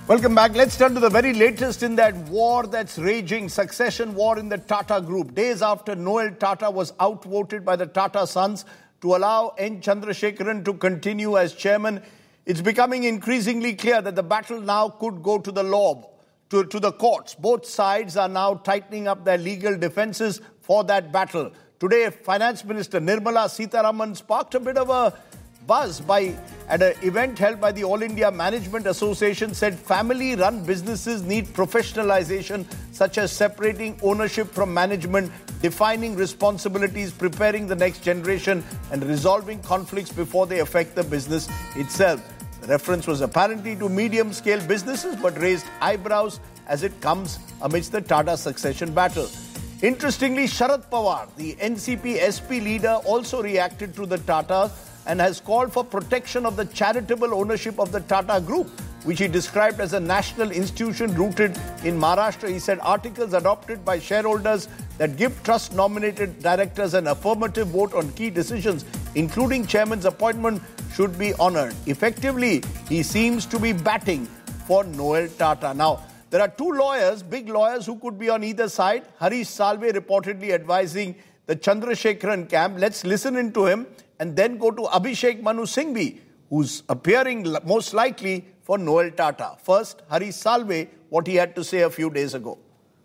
Welcome back. Let's turn to the very latest in that war that's raging, succession war in the Tata Group. Days after Noel Tata was outvoted by the Tata Sons to allow N. Chandrasekaran to continue as chairman, it's becoming increasingly clear that the battle now could go to the law, to the courts. Both sides are now tightening up their legal defenses for that battle. Today, Finance Minister Nirmala Sitharaman sparked a bit of a buzz at an event held by the All India Management Association, said family-run businesses need professionalization, such as separating ownership from management, defining responsibilities, preparing the next generation, and resolving conflicts before they affect the business itself. The reference was apparently to medium-scale businesses, but raised eyebrows as it comes amidst the Tata succession battle. Interestingly, Sharad Pawar, the NCP SP leader, also reacted to the Tata and has called for protection of the charitable ownership of the Tata Group, which he described as a national institution rooted in Maharashtra. He said articles adopted by shareholders that give trust-nominated directors an affirmative vote on key decisions, including chairman's appointment, should be honoured. Effectively, he seems to be batting for Noel Tata. Now, there are two lawyers, big lawyers, who could be on either side. Harish Salve reportedly advising the Chandrasekaran camp. Let's listen into him and then go to Abhishek Manu Singhvi, who's appearing most likely for Noel Tata. First, Harish Salve, what he had to say a few days ago.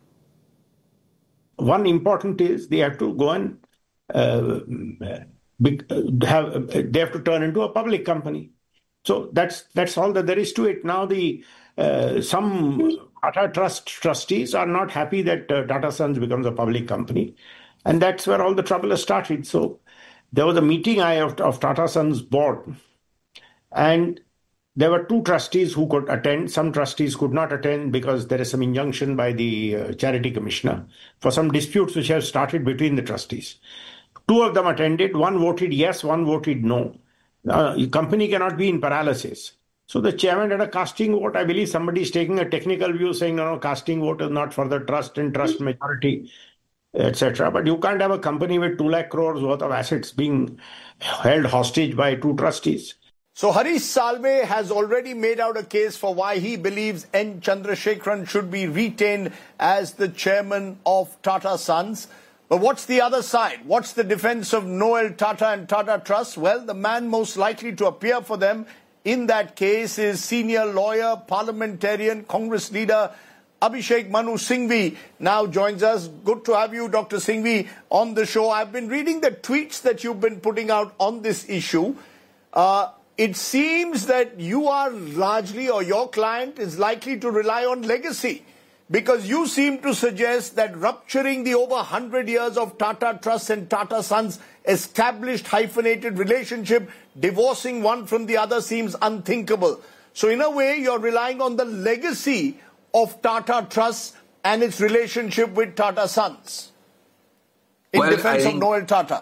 One important is they have to go and they have to turn into a public company. So that's all that there is to it. Now some Tata Trust trustees are not happy that Tata Sons becomes a public company, and that's where all the trouble has started. So there was a meeting of Tata Sons board, and there were two trustees who could attend. Some trustees could not attend because there is some injunction by the charity commissioner for some disputes which have started between the trustees. Two of them attended. One voted yes, one voted no. The company cannot be in paralysis. So the chairman had a casting vote. I believe somebody is taking a technical view saying, no, casting vote is not for the trust and trust majority, etc. But you can't have a company with 2 lakh crores worth of assets being held hostage by two trustees. So Harish Salve has already made out a case for why he believes N. Chandrasekaran should be retained as the chairman of Tata Sons. But what's the other side? What's the defense of Noel Tata and Tata Trust? Well, the man most likely to appear for them in that case is senior lawyer, parliamentarian, Congress leader Abhishek Manu Singhvi now joins us. Good to have you, Dr. Singhvi, on the show. I've been reading the tweets that you've been putting out on this issue. It seems that you are largely, or your client is likely to rely on legacy, because you seem to suggest that rupturing the over 100 years of Tata Trust and Tata Sons established hyphenated relationship, divorcing one from the other, seems unthinkable. So in a way, you're relying on the legacy of Tata Trust and its relationship with Tata Sons in defense of Noel Tata.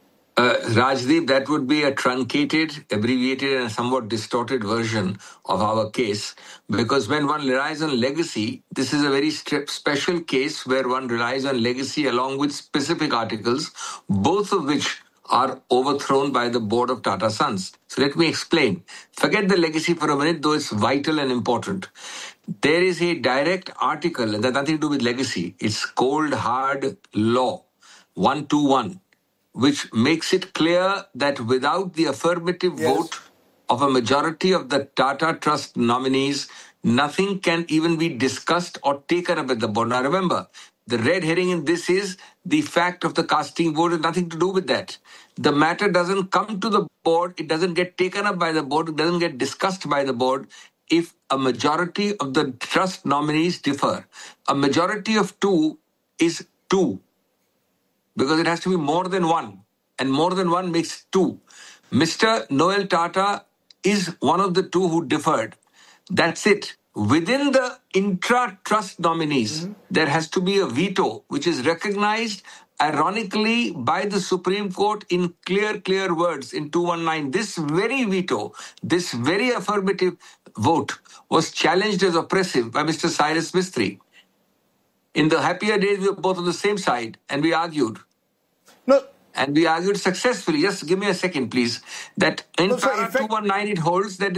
Rajdeep, that would be a truncated, abbreviated and somewhat distorted version of our case, because when one relies on legacy, this is a very special case where one relies on legacy along with specific articles, both of which are overthrown by the board of Tata Sons. So let me explain. Forget the legacy for a minute, though it's vital and important. There is a direct article, and that has nothing to do with legacy. It's cold, hard law, 121. Which makes it clear that without the affirmative vote of a majority of the Tata Trust nominees, nothing can even be discussed or taken up at the board. Now remember, the red herring in this is the fact of the casting vote has nothing to do with that. The matter doesn't come to the board, it doesn't get taken up by the board, it doesn't get discussed by the board if a majority of the trust nominees differ. A majority of 2 is 2. Because it has to be more than 1. And more than 1 makes 2. Mr. Noel Tata is one of the 2 who differed. That's it. Within the intra-trust nominees, there has to be a veto, which is recognized, ironically, by the Supreme Court in clear words in 219. This very veto, this very affirmative vote was challenged as oppressive by Mr. Cyrus Mistry. In the happier days, we were both on the same side, and we argued. No. And we argued successfully. Just give me a second, please. That in 219, it holds that